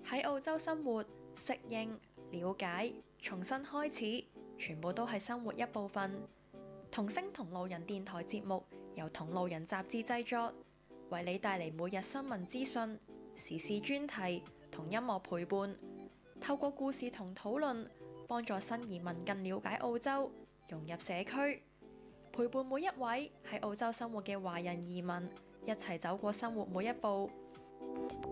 喺澳洲生活、適應、了解、重新開始，全部都係生活一部分。同聲同路人電台節目由同路人雜誌製作，為你帶嚟每日新聞資訊、時事專題同音樂陪伴。透過故事同討論，幫助新移民更了解澳洲，融入社區，陪伴每一位喺澳洲生活嘅華人移民，一齊走過生活每一步。